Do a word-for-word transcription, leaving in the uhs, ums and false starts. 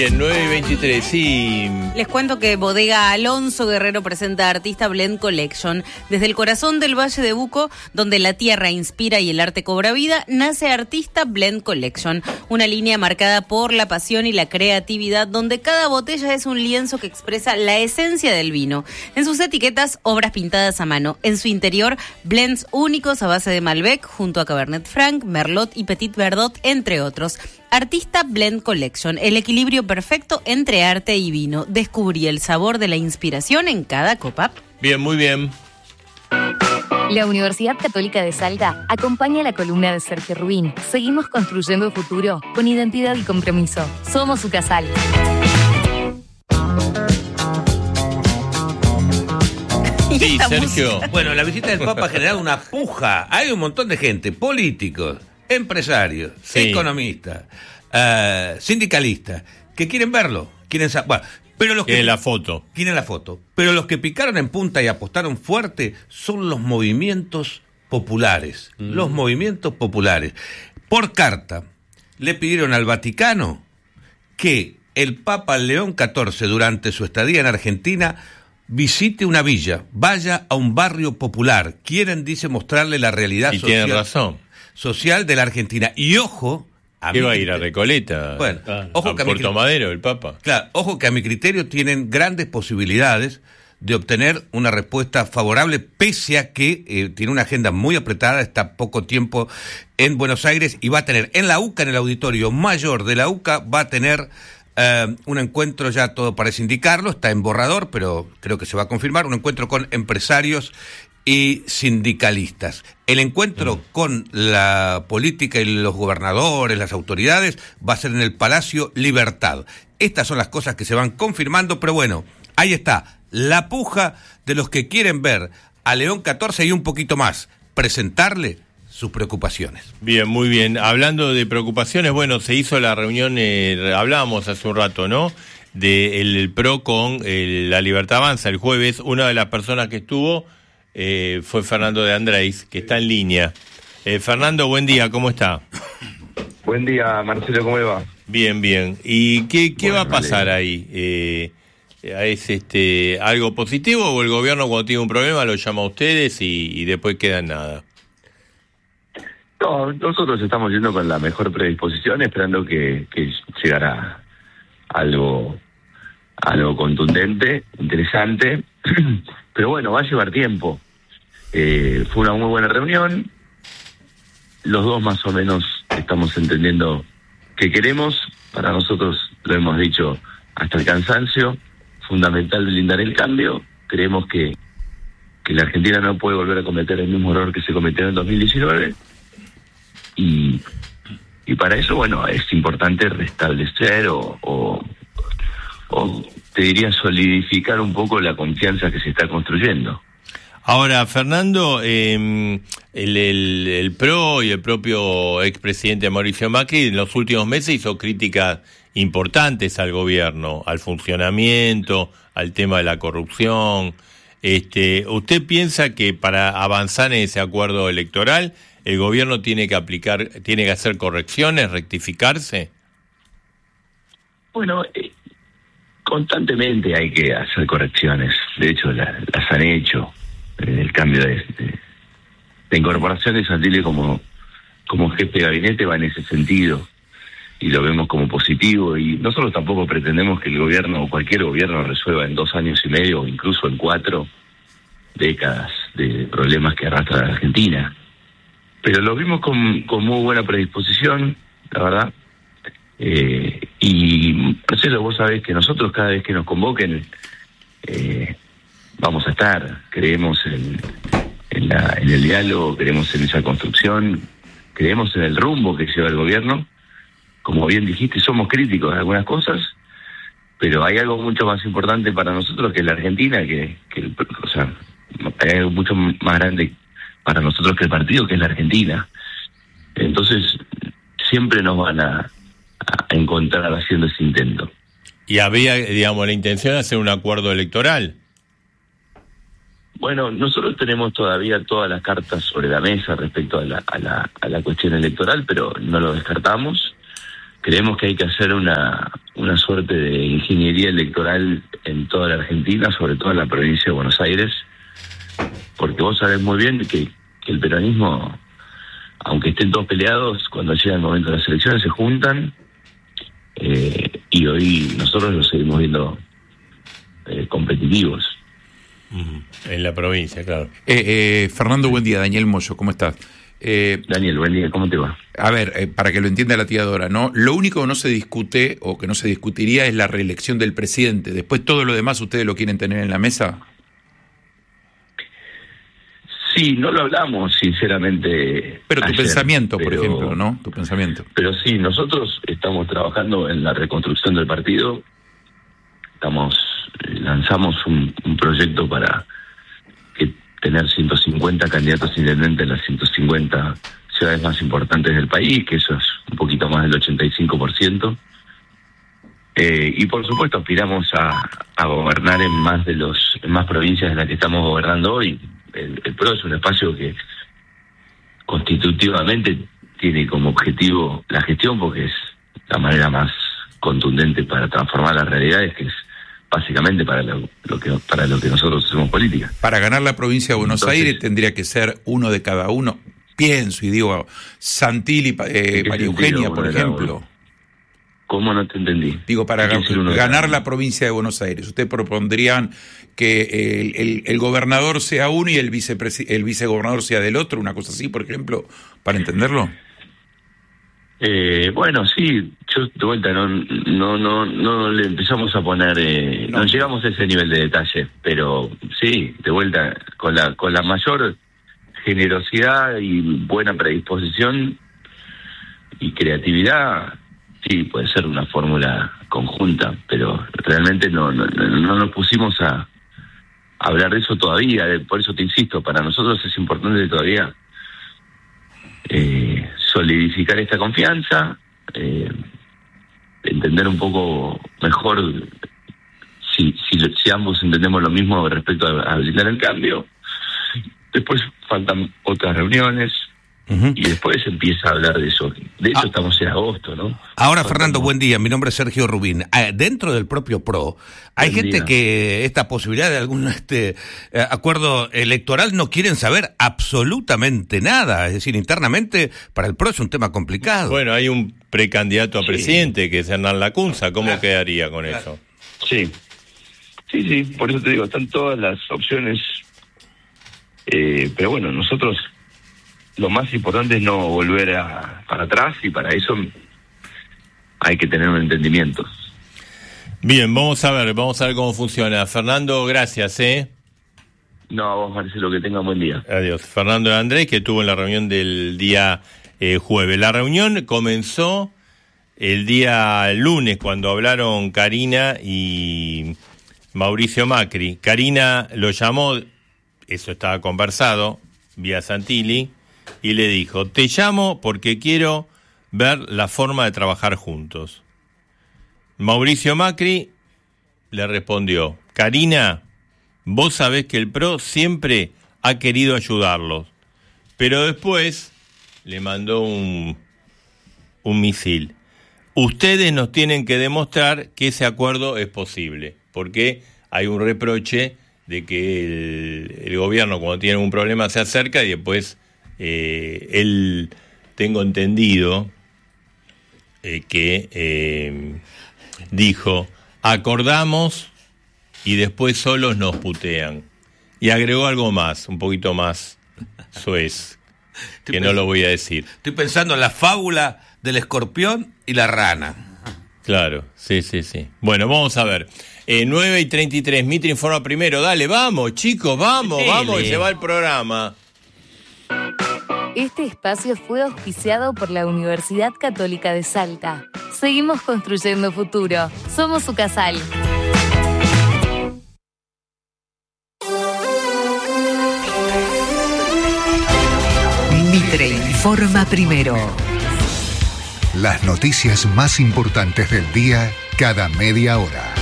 En nueve y veintitrés, sí. Les cuento que Bodega Alonso Guerrero presenta Artista Blend Collection. Desde el corazón del Valle de Buco, donde la tierra inspira y el arte cobra vida, nace Artista Blend Collection. Una línea marcada por la pasión y la creatividad, donde cada botella es un lienzo que expresa la esencia del vino. En sus etiquetas, obras pintadas a mano. En su interior, blends únicos a base de Malbec, junto a Cabernet Franc, Merlot y Petit Verdot, entre otros. Artista Blend Collection, el equilibrio perfecto entre arte y vino. Descubrí el sabor de la inspiración en cada copa. Bien, muy bien. La Universidad Católica de Salta acompaña la columna de Sergio Rubín. Seguimos construyendo el futuro con identidad y compromiso. Somos UCASAL. Sí, Sergio. Bueno, la visita del Papa ha generado una puja. Hay un montón de gente, políticos, empresarios, sí. economistas, uh, sindicalistas, que quieren verlo, quieren saber. Bueno, pero los que quieren la foto. Quieren la foto. Pero los que picaron en punta y apostaron fuerte son los movimientos populares. Mm. Los movimientos populares. Por carta, le pidieron al Vaticano que el Papa León catorce, durante su estadía en Argentina, visite una villa, vaya a un barrio popular. Quieren, dice, mostrarle la realidad y social. Tienen razón. social de la Argentina. Y ojo, a ¿qué va a ir a Recoleta? Bueno, ah, ojo a que a Puerto mi, Madero, el Papa. Claro, ojo que a mi criterio tienen grandes posibilidades de obtener una respuesta favorable, pese a que eh, tiene una agenda muy apretada, está poco tiempo en Buenos Aires y va a tener en la UCA, en el auditorio mayor de la UCA, va a tener Uh, un encuentro, ya todo parece indicarlo, está en borrador, pero creo que se va a confirmar, un encuentro con empresarios y sindicalistas. El encuentro mm. con la política y los gobernadores, las autoridades, va a ser en el Palacio Libertad. Estas son las cosas que se van confirmando, pero bueno, ahí está, la puja de los que quieren ver a León catorce y un poquito más, presentarle sus preocupaciones. Bien, muy bien. Hablando de preocupaciones, bueno, se hizo la reunión, eh, hablábamos hace un rato, ¿no?, de el, el PRO con eh, La Libertad Avanza el jueves. Una de las personas que estuvo eh, fue Fernando de Andrés, que está en línea. Eh, Fernando, buen día, ¿cómo está? Buen día, Marcelo, ¿cómo le va? Bien, bien. ¿Y qué, qué bueno, va a pasar vale. ahí? Eh, ¿Es este algo positivo o el gobierno, cuando tiene un problema, lo llama a ustedes y, y después queda en nada? No, nosotros estamos yendo con la mejor predisposición, esperando que, que llegara algo, algo contundente, interesante, pero bueno, va a llevar tiempo. Eh, fue una muy buena reunión, los dos más o menos estamos entendiendo qué queremos. Para nosotros, lo hemos dicho hasta el cansancio, fundamental blindar el cambio. Creemos que, que la Argentina no puede volver a cometer el mismo error que se cometió en dos mil diecinueve. Y, y para eso, bueno, es importante restablecer o, o, o, te diría, solidificar un poco la confianza que se está construyendo. Ahora, Fernando, eh, el, el, el PRO y el propio expresidente Mauricio Macri en los últimos meses hizo críticas importantes al gobierno, al funcionamiento, al tema de la corrupción. Este, ¿usted piensa que para avanzar en ese acuerdo electoral el gobierno tiene que aplicar, tiene que hacer correcciones, rectificarse? Bueno, eh, constantemente hay que hacer correcciones. De hecho, la, las han hecho. Eh, el cambio de, de, de incorporación de Santilli como, como jefe de gabinete va en ese sentido. Y lo vemos como positivo. Y nosotros tampoco pretendemos que el gobierno o cualquier gobierno resuelva en dos años y medio o incluso en cuatro décadas de problemas que arrastra la Argentina. Pero lo vimos con, con muy buena predisposición, la verdad. Eh, y Marcelo, vos sabés que nosotros cada vez que nos convoquen eh, vamos a estar. Creemos en, en, la, en el diálogo, creemos en esa construcción, creemos en el rumbo que lleva el gobierno. Como bien dijiste, somos críticos de algunas cosas, pero hay algo mucho más importante para nosotros que es la Argentina, que, que el, o sea, hay algo mucho más grande para nosotros que el partido, que es la Argentina. Entonces, siempre nos van a, a encontrar haciendo ese intento. ¿Y había, digamos, la intención de hacer un acuerdo electoral? Bueno, nosotros tenemos todavía todas las cartas sobre la mesa respecto a la, a la, a la cuestión electoral, pero no lo descartamos. creemos que hay que hacer una, una suerte de ingeniería electoral en toda la Argentina, sobre todo en la provincia de Buenos Aires, porque vos sabés muy bien que, que el peronismo, aunque estén todos peleados, cuando llega el momento de las elecciones se juntan, eh, y hoy nosotros los seguimos viendo eh, competitivos. En la provincia, claro. Eh, eh, Fernando, buen día. Daniel Moyo, ¿cómo estás? Eh, Daniel, buen día, ¿cómo te va? A ver, eh, para que lo entienda la tía Dora, ¿no? Lo único que no se discute o que no se discutiría es la reelección del presidente. Después todo lo demás ustedes lo quieren tener en la mesa. Sí, no lo hablamos sinceramente. Pero tu ayer, pensamiento, pero, por ejemplo, ¿no? Tu pensamiento. Pero sí, nosotros estamos trabajando en la reconstrucción del partido. Estamos eh, lanzamos un, un proyecto para que tener ciento cincuenta candidatos intendentes en las ciento cincuenta ciudades más importantes del país, que eso es un poquito más del ochenta y cinco por ciento. Eh, y por supuesto aspiramos a, a gobernar en más de los en más provincias de las que estamos gobernando hoy. El, el P R O es un espacio que constitutivamente tiene como objetivo la gestión, porque es la manera más contundente para transformar las realidades, que es básicamente para lo, lo que para lo que nosotros hacemos política. Para ganar la provincia de Buenos Entonces, Aires tendría que ser uno de cada uno. Pienso y digo, Santilli, eh, María Eugenia, por ejemplo. ¿Cómo no te entendí? Digo, para ga- ganar la provincia de Buenos Aires, ¿ustedes propondrían que el, el, el gobernador sea uno y el, vicepresi- el vicegobernador sea del otro? Una cosa así, por ejemplo, para entenderlo. Eh, bueno, sí, yo de vuelta no no no no le empezamos a poner, eh, no. no llegamos a ese nivel de detalle, pero sí, de vuelta con la con la mayor generosidad y buena predisposición y creatividad, sí, puede ser una fórmula conjunta, pero realmente no no, no nos pusimos a, a hablar de eso todavía. Por eso te insisto, para nosotros es importante todavía eh, solidificar esta confianza, eh, entender un poco mejor si, si si ambos entendemos lo mismo respecto a, a blindar el cambio. Después faltan otras reuniones. Uh-huh. Y después empieza a hablar de eso. De hecho, ah, estamos en agosto, ¿no? Ahora, Fernando, buen día. Mi nombre es Sergio Rubín. Eh, dentro del propio P R O, hay buen gente día. Que esta posibilidad de algún este eh, acuerdo electoral no quieren saber absolutamente nada. Es decir, internamente, para el P R O es un tema complicado. Bueno, hay un precandidato a sí. presidente, que es Hernán Lacunza. ¿Cómo claro. quedaría con claro. eso? Sí. Sí, sí, por eso te digo, están todas las opciones. Eh, pero bueno, nosotros... Lo más importante es no volver a, para atrás, y para eso hay que tener un entendimiento. Bien, vamos a ver, vamos a ver cómo funciona. Fernando, gracias, ¿eh? No, a vos, Marcelo, que tengan buen día. Adiós. Fernando Andrés, que estuvo en la reunión del día eh, jueves. La reunión comenzó el día lunes, cuando hablaron Karina y Mauricio Macri. Karina lo llamó, eso estaba conversado, vía Santilli, y le dijo: te llamo porque quiero ver la forma de trabajar juntos. Mauricio Macri le respondió: Karina, vos sabés que el P R O siempre ha querido ayudarlos. Pero después le mandó un, un misil. Ustedes nos tienen que demostrar que ese acuerdo es posible, porque hay un reproche de que el, el gobierno, cuando tiene un problema, se acerca y después... Eh, él, tengo entendido eh, que eh, dijo: acordamos y después solos nos putean. Y agregó algo más, un poquito más soez, que no lo voy a decir. Estoy pensando en la fábula del escorpión y la rana. Claro, sí, sí, sí. Bueno, vamos a ver. Eh, nueve y treinta y tres, Mitre informa primero. Dale, vamos, chicos, vamos, Dele. vamos, y se va el programa. Este espacio fue auspiciado por la Universidad Católica de Salta. Seguimos construyendo futuro. Somos Ucasal. Mitre informa primero. Las noticias más importantes del día cada media hora.